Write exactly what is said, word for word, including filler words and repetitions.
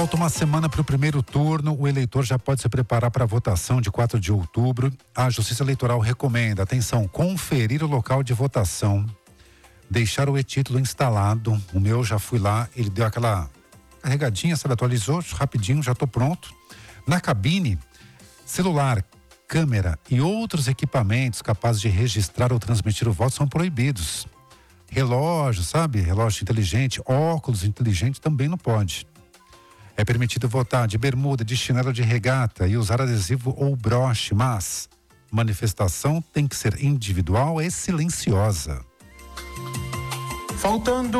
Falta uma semana para o primeiro turno, o eleitor já pode se preparar para a votação de quatro de outubro. A Justiça Eleitoral recomenda, atenção, conferir o local de votação, deixar o e-título instalado. O meu já fui lá, ele deu aquela carregadinha, sabe, atualizou rapidinho, já estou pronto. Na cabine, celular, câmera e outros equipamentos capazes de registrar ou transmitir o voto são proibidos. Relógio, sabe, relógio inteligente, óculos inteligentes também não pode. É permitido votar de bermuda, de chinelo de regata e usar adesivo ou broche, mas manifestação tem que ser individual e silenciosa. Faltando